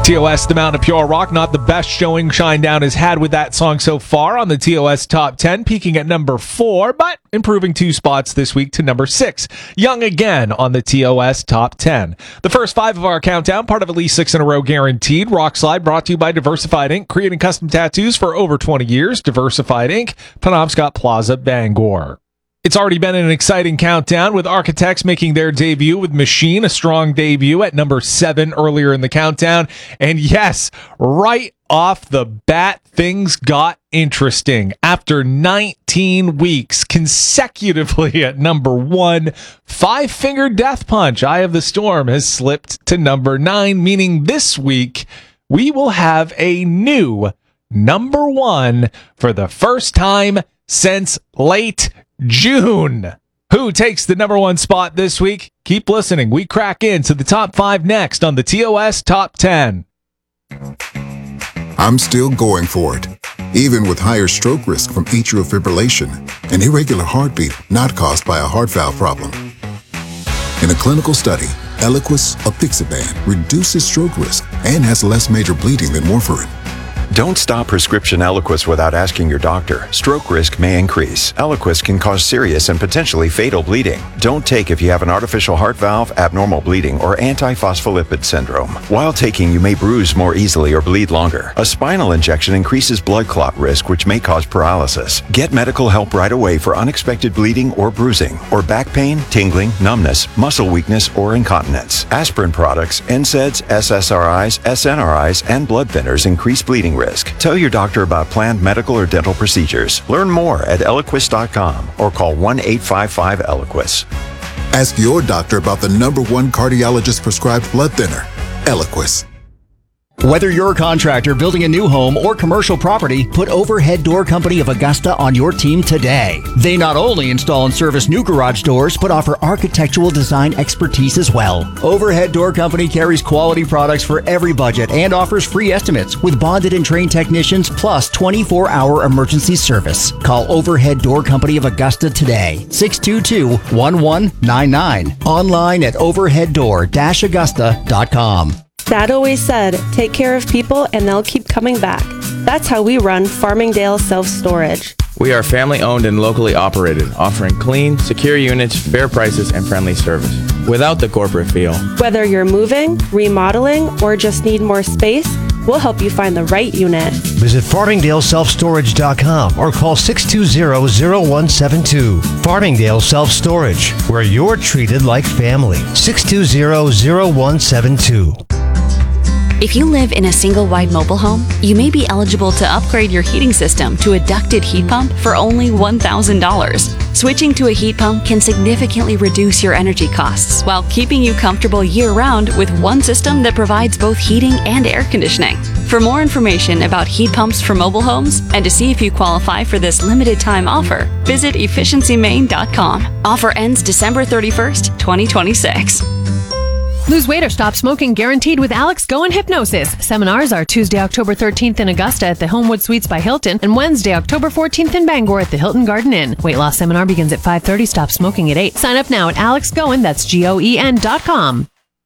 TOS, The Mountain of Pure Rock, not the best showing Shinedown has had with that song so far on the TOS Top 10, peaking at number 4, but improving 2 spots this week to number 6. Young Again on the TOS Top 10. The first 5 of our countdown, part of at least 6 in a row guaranteed. Rock Slide brought to you by Diversified Inc., creating custom tattoos for over 20 years. Diversified Inc., Penobscot Plaza, Bangor. It's already been an exciting countdown, with Architects making their debut with Machine, a strong debut at number 7 earlier in the countdown. And yes, right off the bat, things got interesting. After 19 weeks consecutively at number 1, Five Finger Death Punch, Eye of the Storm, has slipped to number 9, meaning this week we will have a new number 1 for the first time since late June. Who takes the number 1 spot this week? Keep listening. We crack into the top 5 next on the TOS Top 10. I'm still going for it, even with higher stroke risk from atrial fibrillation, an irregular heartbeat not caused by a heart valve problem. In a clinical study, Eliquis apixaban reduces stroke risk and has less major bleeding than warfarin. Don't stop prescription Eliquis without asking your doctor. Stroke risk may increase. Eliquis can cause serious and potentially fatal bleeding. Don't take if you have an artificial heart valve, abnormal bleeding, or antiphospholipid syndrome. While taking, you may bruise more easily or bleed longer. A spinal injection increases blood clot risk, which may cause paralysis. Get medical help right away for unexpected bleeding or bruising, or back pain, tingling, numbness, muscle weakness, or incontinence. Aspirin products, NSAIDs, SSRIs, SNRIs, and blood thinners increase bleeding risk. Tell your doctor about planned medical or dental procedures. Learn more at Eliquis.com or call 1-855-ELIQUIS. Ask your doctor about the number 1 cardiologist prescribed blood thinner, Eliquis. Whether you're a contractor building a new home or commercial property, put Overhead Door Company of Augusta on your team today. They not only install and service new garage doors, but offer architectural design expertise as well. Overhead Door Company carries quality products for every budget and offers free estimates with bonded and trained technicians plus 24-hour emergency service. Call Overhead Door Company of Augusta today, 622-1199. Online at overheaddoor-augusta.com. Dad always said, take care of people and they'll keep coming back. That's how we run Farmingdale Self-Storage. We are family owned and locally operated, offering clean, secure units, fair prices, and friendly service, without the corporate feel. Whether you're moving, remodeling, or just need more space, we'll help you find the right unit. Visit FarmingdaleSelfStorage.com or call 620-0172. Farmingdale Self-Storage, where you're treated like family. 620-0172. If you live in a single-wide mobile home, you may be eligible to upgrade your heating system to a ducted heat pump for only $1,000. Switching to a heat pump can significantly reduce your energy costs while keeping you comfortable year-round with one system that provides both heating and air conditioning. For more information about heat pumps for mobile homes and to see if you qualify for this limited-time offer, visit efficiencymaine.com. Offer ends December 31st, 2026. Lose weight or stop smoking guaranteed with Alex Go and Hypnosis. Seminars are Tuesday, October 13th in Augusta at the Homewood Suites by Hilton and Wednesday, October 14th in Bangor at the Hilton Garden Inn. Weight loss seminar begins at 5:30. Stop smoking at 8. Sign up now at AlexGoen, that's GOEN.com.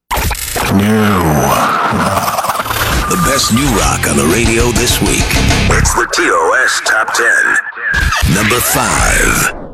The best new rock on the radio this week. It's the TOS Top 10. Number 5.